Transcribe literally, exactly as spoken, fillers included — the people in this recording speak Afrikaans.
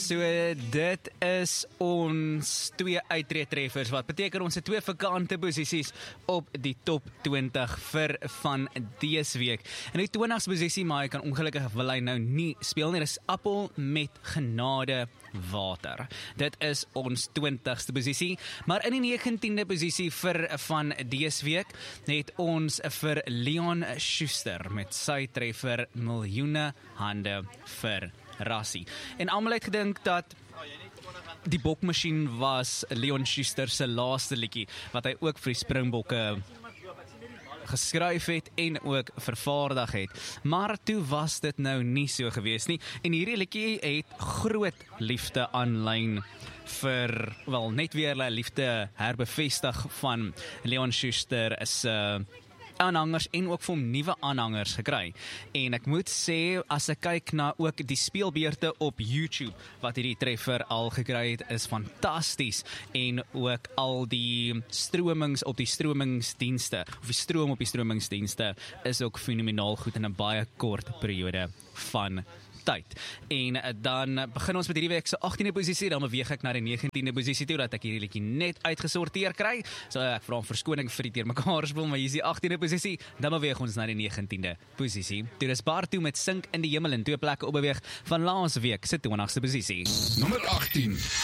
So dit is ons twee uittreetreffers, wat beteken ons het twee vakante posisies op die top twintig vir van dese week. En die twintigste posisie, maar hy kan ongelukkig wil hy nou nie speel nie, dis Appel met Genade Water. Dit is ons twintigste posisie, maar in die negentiende posisie vir van dese week het ons vir Leon Schuster met sy treffer Miljoene Hande vir Rassie. En almal het gedink dat die bokmasjien was Leon Schuster se laaste liedjie, wat hy ook vir die Springbokke geskryf het en ook vervaardig het. Maar toe was dit nou nie so gewees nie. En hierdie liedjie het groot liefde aanlyn vir, wel, net weer hulle liefde herbevestig van Leon Schuster is uh, aanhangers en ook vir hom nuwe aanhangers gekry. En ek moet sê, as ek kyk na ook die speelbeurte op YouTube, wat hierdie treffer al gekry het, is fantasties. En ook al die stromings op die stromingsdienste, of die stroom op die stromingsdienste, is ook fenomenaal goed in 'n baie kort periode van tyd. En dan begin ons met hierdie week se agtiende posisie, dan beweeg ek na die negentiende posisie toe, dat ek hierdie liedjie net uitgesorteer kry. So ek vra om verskoning vir die deurmekaar speel, maar hier is die agtiende posisie, dan beweeg ons na die negentiende posisie. Toe is Bartu met Sink in die Hemel in twee plekke opbeweeg van laas week se twintigste posisie. Nommer agttien.